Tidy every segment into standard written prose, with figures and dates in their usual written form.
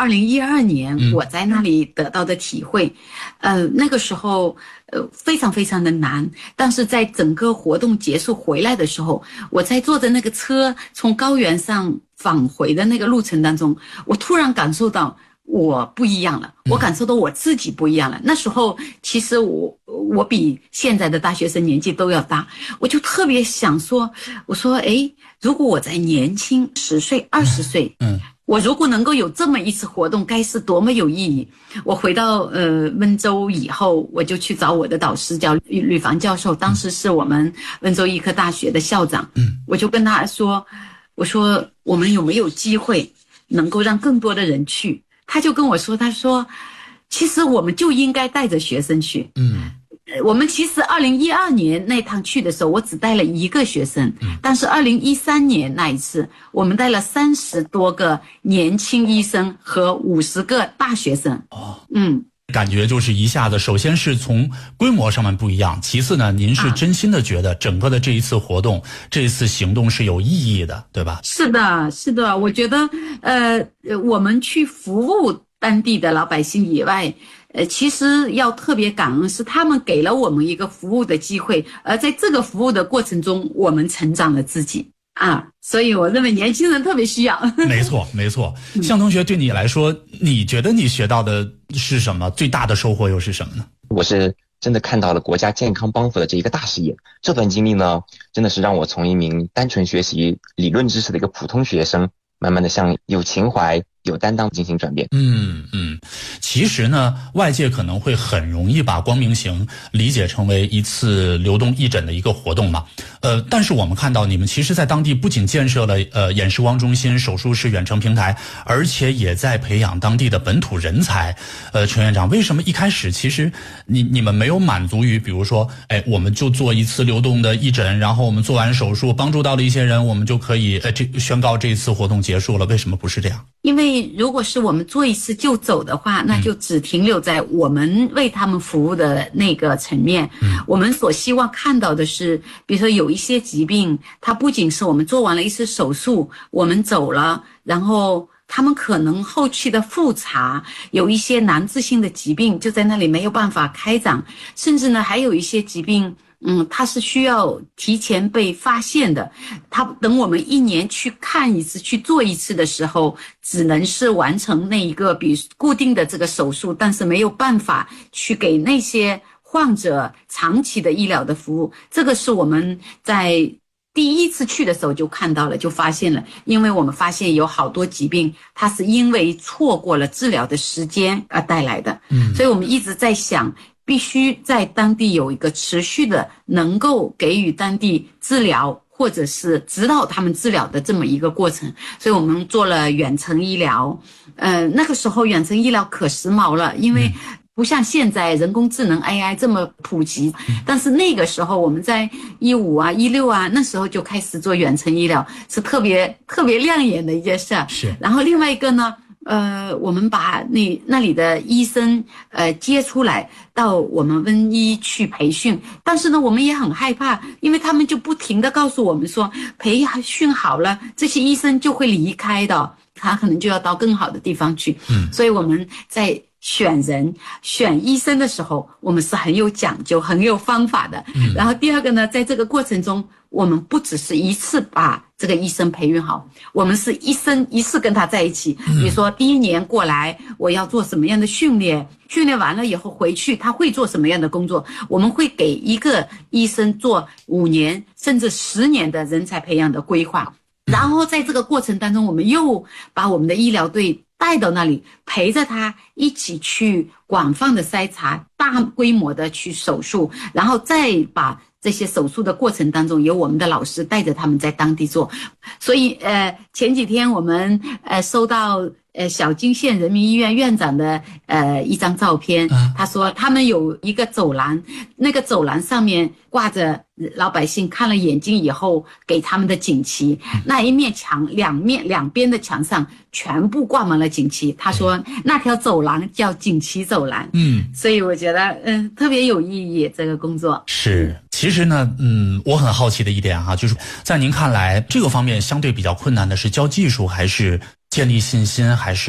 2012年我在那里得到的体会。那个时候非常非常的难，但是在整个活动结束回来的时候，我在坐着那个车从高原上返回的那个路程当中，我突然感受到我不一样了，我感受到我自己不一样了。那时候其实我比现在的大学生年纪都要大，我就特别想说，我说如果我在年轻10岁20岁，我如果能够有这么一次活动，该是多么有意义。我回到温州以后，我就去找我的导师叫吕凡教授，当时是我们温州医科大学的校长。我就跟他说，我说我们有没有机会能够让更多的人去？他就跟我说，他说其实我们就应该带着学生去。我们其实2012年那趟去的时候，我只带了1个学生，但是2013年那一次，我们带了30多个年轻医生和50个大学生。 感觉就是一下子，首先是从规模上面不一样，其次呢，您是真心的觉得整个的这一次活动，这一次行动是有意义的，对吧？ 是的，是的，我觉得我们去服务当地的老百姓以外，其实要特别感恩，是他们给了我们一个服务的机会，而在这个服务的过程中，我们成长了自己所以我认为年轻人特别需要。 没错，没错。向同学，对你来说，你觉得你学到的是什么？最大的收获又是什么呢？ 我是真的看到了国家健康帮扶的这一个大视野。这段经历呢，真的是让我从一名单纯学习理论知识的一个普通学生，慢慢的向有情怀、有担当进行转变。 其实呢，外界可能会很容易把光明行理解成为一次流动义诊的一个活动嘛。但是我们看到你们其实在当地不仅建设了眼视光中心、手术室远程平台，而且也在培养当地的本土人才。陈院长，为什么一开始其实你们没有满足于比如说我们就做一次流动的义诊，然后我们做完手术帮助到了一些人，我们就可以宣告这一次活动结束了？为什么不是这样？ 因为如果是我们做一次就走的话，那就只停留在我们为他们服务的那个层面。我们所希望看到的是，比如说有一些疾病，它不仅是我们做完了一次手术，我们走了，然后他们可能后期的复查有一些难治性的疾病就在那里没有办法开展，甚至呢还有一些疾病它是需要提前被发现的，它等我们1年去看一次去做一次的时候，只能是完成那一个比固定的这个手术，但是没有办法去给那些患者长期的医疗的服务。这个是我们在第一次去的时候就看到了，就发现了，因为我们发现有好多疾病它是因为错过了治疗的时间而带来的。所以我们一直在想，必须在当地有一个持续的能够给予当地治疗或者是指导他们治疗的这么一个过程。所以我们做了远程医疗。那个时候远程医疗可时髦了，因为不像现在人工智能 AI 这么普及，但是那个时候我们在15、16那时候就开始做远程医疗，是特别亮眼的一件事。 是。 然后另外一个呢，我们把那里的医生接出来到我们温医去培训，但是呢我们也很害怕，因为他们就不停地告诉我们说，培训好了这些医生就会离开的，他可能就要到更好的地方去。所以我们在选医生的时候，我们是很有讲究很有方法的。然后第二个呢，在这个过程中我们不只是一次把这个医生培育好，我们是一生一世跟他在一起。比如说第1年过来我要做什么样的训练完了以后回去他会做什么样的工作，我们会给一个医生做5年甚至10年的人才培养的规划。然后在这个过程当中，我们又把我们的医疗队带到那里，陪着他一起去广泛的筛查，大规模的去手术，然后再把这些手术的过程当中，由我们的老师带着他们在当地做。所以前几天我们收到小金县人民医院院长的一张照片，他说他们有一个走廊，那个走廊上面挂着老百姓看了眼睛以后给他们的锦旗，那一面墙两边的墙上全部挂满了锦旗。他说那条走廊叫锦旗走廊。所以我觉得特别有意义这个工作。 是。其实呢我很好奇的一点就是在您看来这个方面相对比较困难的是教技术，还是建立信心，还是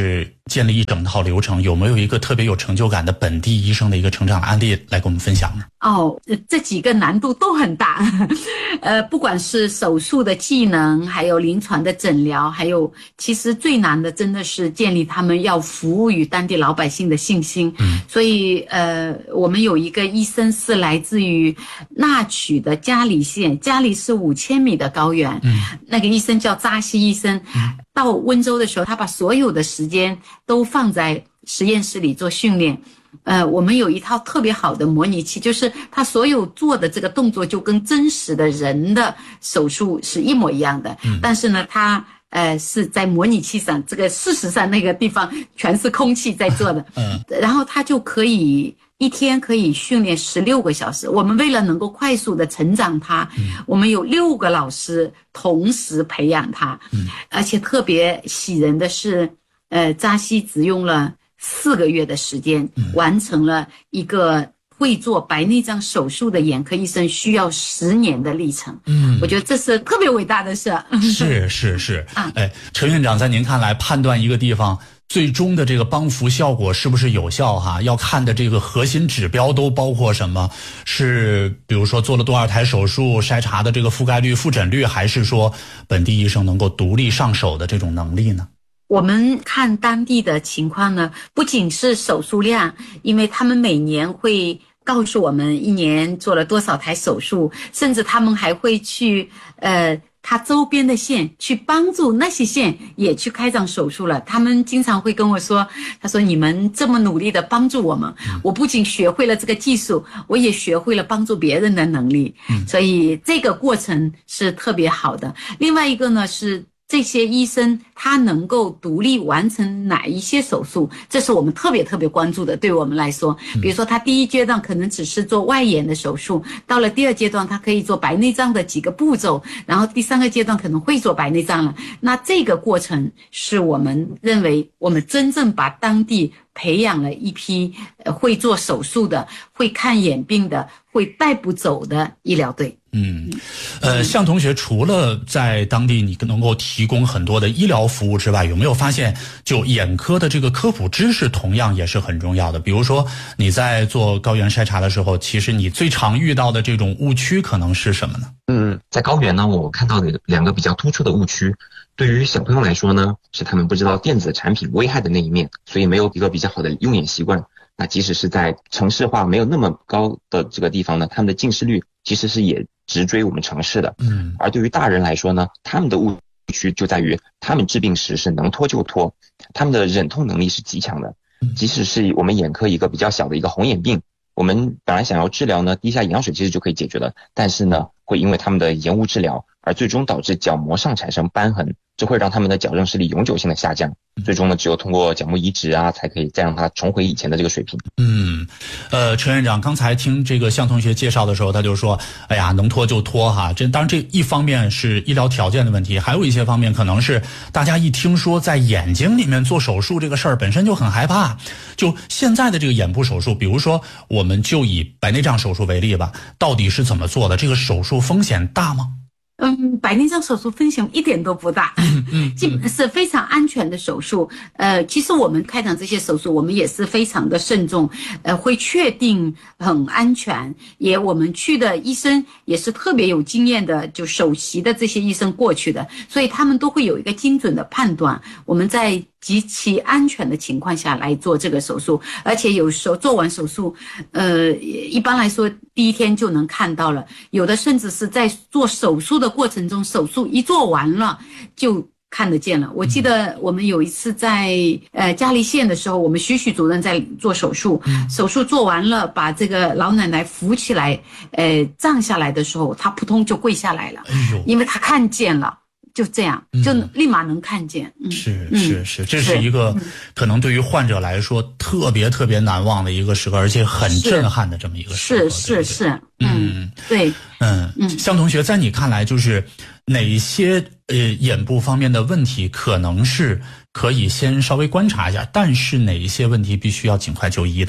建立一整套流程，有没有一个特别有成就感的本地医生的一个成长案例来跟我们分享呢？ 这几个难度都很大，不管是手术的技能，还有临床的诊疗，还有其实最难的真的是建立他们要服务于当地老百姓的信心。所以我们有一个医生是来自于那曲的嘉里县，嘉里是5000米的高原，那个医生叫扎西医生。到温州的时候，他把所有的时间都放在实验室里做训练。我们有一套特别好的模拟器，就是他所有做的这个动作就跟真实的人的手术是一模一样的。但是呢，他是在模拟器上，这个事实上那个地方全是空气在做的。然后他就可以一天可以训练16个小时。我们为了能够快速的成长他，我们有6个老师同时培养他。而且特别喜人的是，扎西只用了4个月的时间，完成了一个会做白内障手术的眼科医生需要10年的历程。我觉得这是特别伟大的事。 是。陈院长，在您看来，判断一个地方最终的这个帮扶效果是不是有效要看的这个核心指标都包括什么？是比如说做了多少台手术，筛查的这个覆盖率、复诊率，还是说本地医生能够独立上手的这种能力呢？ 我们看当地的情况呢，不仅是手术量，因为他们每年会告诉我们一年做了多少台手术，甚至他们还会去他周边的县去帮助那些县也去开展手术了。他们经常会跟我说，他说你们这么努力的帮助我们，我不仅学会了这个技术，我也学会了帮助别人的能力。所以这个过程是特别好的。另外一个呢是这些医生他能够独立完成哪一些手术，这是我们特别关注的。对我们来说，比如说他第一阶段可能只是做外眼的手术，到了第2阶段他可以做白内障的几个步骤，然后第3个阶段可能会做白内障了。那这个过程是我们认为我们真正把当地培养了一批会做手术的、会看眼病的、会带不走的医疗队。 向同学，除了在当地你能够提供很多的医疗服务之外，有没有发现就眼科的这个科普知识同样也是很重要的？比如说你在做高原筛查的时候，其实你最常遇到的这种误区可能是什么呢？ 在高原呢，我看到的2个比较突出的误区。对于小朋友来说呢，是他们不知道电子产品危害的那一面，所以没有一个比较好的用眼习惯。那即使是在城市化没有那么高的这个地方呢，他们的近视率其实是也直追我们城市的。而对于大人来说呢，他们的误区就在于他们治病时是能拖就拖，他们的忍痛能力是极强的。即使是我们眼科一个比较小的一个红眼病，我们本来想要治疗呢，滴一下眼药水其实就可以解决了，但是呢，会因为他们的延误治疗而最终导致角膜上产生瘢痕，这会让他们的矫正视力永久性的下降。最终呢，只有通过角膜移植才可以再让它重回以前的这个水平。 陈院长，刚才听这个向同学介绍的时候，他就说，哎呀，能拖就拖这当然这一方面是医疗条件的问题，还有一些方面可能是大家一听说在眼睛里面做手术这个事儿本身就很害怕。就现在的这个眼部手术，比如说我们就以白内障手术为例吧，到底是怎么做的？这个手术风险大吗？ 白内障手术风险一点都不大，基本是非常安全的手术。其实我们开展这些手术，我们也是非常的慎重，会确定很安全。我们去的医生也是特别有经验的，就首席的这些医生过去的，所以他们都会有一个精准的判断。我们在极其安全的情况下来做这个手术，而且有时候做完手术，一般来说第1天就能看到了，有的甚至是在做手术的过程中，手术一做完了就看得见了。我记得我们有一次在嘉里县的时候，我们徐主任在做手术，手术做完了，把这个老奶奶扶起来，站下来的时候，她扑通就跪下来了，因为她看见了。就这样，就立马能看见。 是，这是一个可能对于患者来说特别难忘的一个时刻，而且很震撼的这么一个时刻。是， 对， 向同学，在你看来，就是哪些眼部方面的问题可能是可以先稍微观察一下，但是哪一些问题必须要尽快就医的呢？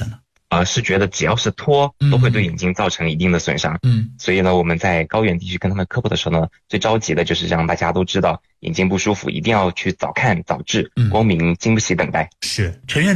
是觉得只要是脱都会对眼睛造成一定的损伤。所以呢，我们在高原地区跟他们科普的时候呢，最着急的就是让大家都知道眼睛不舒服一定要去早看早治，光明经不起等待。 是陈院